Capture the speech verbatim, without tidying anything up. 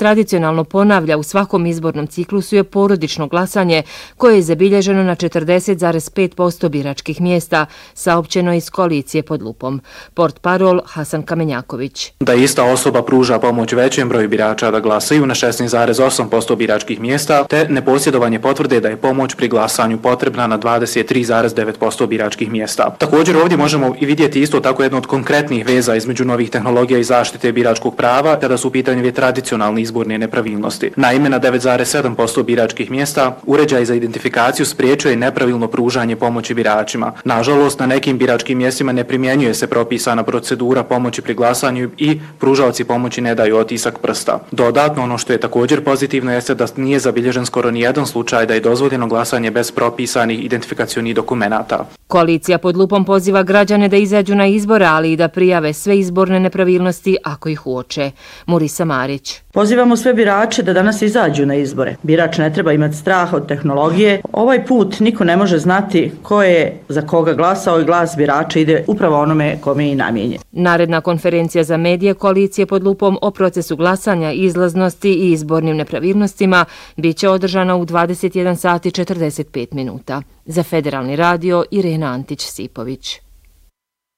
tradicionalno ponavlja u svakom izbornom ciklusu je porodično glasanje koje je zabilježeno na četrdeset zarez pet posto biračkih mjesta, saopćeno iz koalicije pod lupom. Portparol Hasan Kamenjaković. Da ista osoba pruža pomoć većem broju birača da glasaju na šesnaest zarez osam posto biračkih mjesta, te neposjedovanje potvrde da je pomoć pri glasanju potrebna na dvadeset tri zarez devet posto biračkih mjesta. Također ovdje možemo i vidjeti isto tako jedno od konkretnih veza između novih tehnologija i zaštite biračkog prava kada su u pitanju tradicionalne izborne nepravilnosti. Naime, na devet zarez sedam posto biračkih mjesta uređaj za identifikaciju spriječuje nepravilno pružanje pomoći biračima. Nažalost, na nekim biračkim mjestima ne primjenjuje se propisana procedura pomoći pri glasanju i pružaoci pomoći ne daju otisak prsta. Dodatno, ono što je također pozitivno jeste da nije zabilježen skoro nijedan slučaj da je dozvoljeno glasanje bez propisanih identifikacionih dokumenata. Koalicija pod lupom poziva građane da izađu na izbore, ali i da prijave sve izborne nepravilnosti ako ih uoče. Murisa Marić. Pozivamo sve birače da danas izađu na izbore. Birač ne treba imati strah od tehnologije. Ovaj put niko ne može znati ko je za koga glasao i glas birača ide upravo onome kome je i namijenjen. Naredna konferencija za medije koalicije pod lupom o procesu glasanja, izlaznosti i izbornim nepravilnostima biće održana u dvadeset jedan sati četrdeset pet minuta. Za Federalni radio Irena Antić-Sipović.